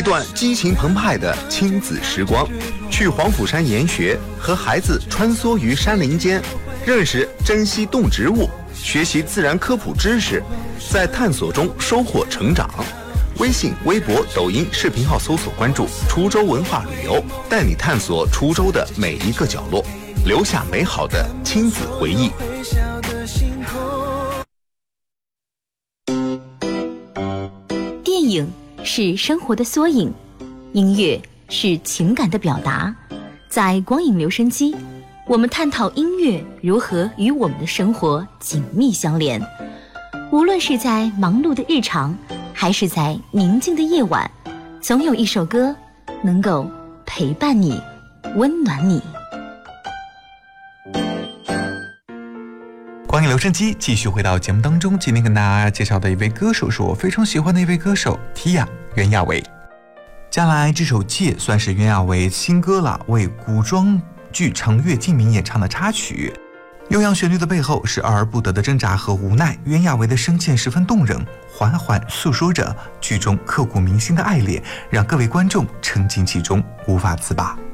一段激情澎湃的亲子时光，去黄甫山研学，和孩子穿梭于山林间，认识珍稀动植物，学习自然科普知识，在探索中收获成长。微信、微博、抖音视频号搜索关注滁州文化旅游，带你探索滁州的每一个角落，留下美好的亲子回忆。 电影是生活的缩影，音乐是情感的表达。在光影留声机，我们探讨音乐如何与我们的生活紧密相连。无论是在忙碌的日常，还是在宁静的夜晚，总有一首歌能够陪伴你，温暖你。 光影留声机继续回到节目当中，今天跟大家介绍的一位歌手是我非常喜欢的一位歌手 Tia 袁娅维。接下来这首《借》算是袁娅维新歌了，为古装剧《长月烬明》演唱的插曲。悠扬旋律的背后是爱而不得的挣扎和无奈，袁娅维的声线十分动人，缓缓诉说着剧中刻骨铭心的爱恋，让各位观众沉浸其中无法自拔。